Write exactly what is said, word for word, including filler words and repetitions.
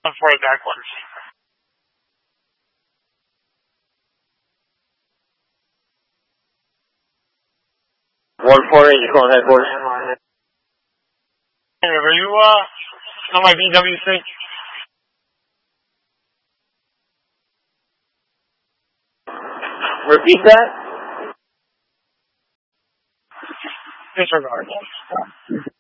For backwards. one four eight, you're calling headquarters. Hey, are you, uh, on my B W C? Repeat that? Disregard.